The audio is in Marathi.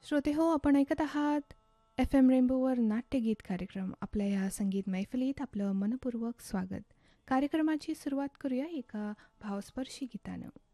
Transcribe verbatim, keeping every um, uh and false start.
श्रोते हो, आपण ऐकत आहात एफ एम रेनबोवर नाट्यगीत कार्यक्रम. आपल्या या संगीत मैफिलीत आपलं मनपूर्वक स्वागत. कार्यक्रमाची सुरुवात करूया एका भावस्पर्शी गीतानं.